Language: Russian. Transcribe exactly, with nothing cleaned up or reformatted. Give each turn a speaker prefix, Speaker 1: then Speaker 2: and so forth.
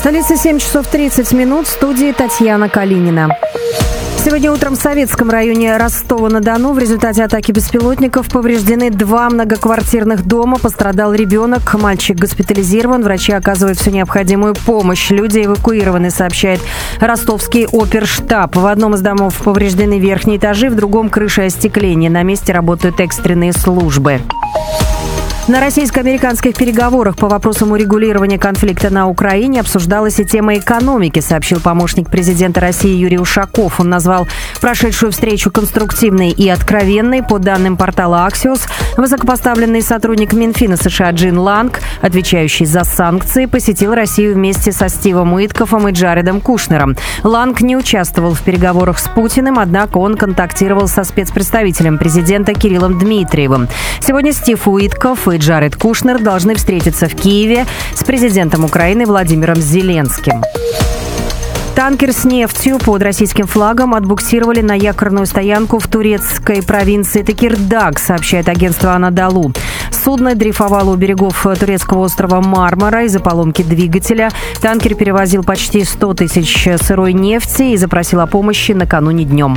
Speaker 1: Столица, семь часов тридцать минут. В студии Татьяна Калинина. Сегодня утром в Советском районе Ростова-на-Дону в результате атаки беспилотников повреждены два многоквартирных дома. Пострадал ребенок. Мальчик госпитализирован. Врачи оказывают всю необходимую помощь. Люди эвакуированы, сообщает ростовский оперштаб. В одном из домов повреждены верхние этажи, в другом крыша и остекление. На месте работают экстренные службы. На российско-американских переговорах по вопросам урегулирования конфликта на Украине обсуждалась и тема экономики, сообщил помощник президента России Юрий Ушаков. Он назвал прошедшую встречу конструктивной и откровенной. По данным портала Axios, высокопоставленный сотрудник Минфина США Джин Ланг, отвечающий за санкции, посетил Россию вместе со Стивом Уиткофом и Джаредом Кушнером. Ланг не участвовал в переговорах с Путиным, однако он контактировал со спецпредставителем президента Кириллом Дмитриевым. Сегодня Стив Уиткоф и Джаред Кушнер должны встретиться в Киеве с президентом Украины Владимиром Зеленским. Танкер с нефтью под российским флагом отбуксировали на якорную стоянку в турецкой провинции Текирдаг, сообщает агентство Анадолу. Судно дрейфовало у берегов турецкого острова Мармара из-за поломки двигателя. Танкер перевозил почти сто тысяч сырой нефти и запросил о помощи накануне днем.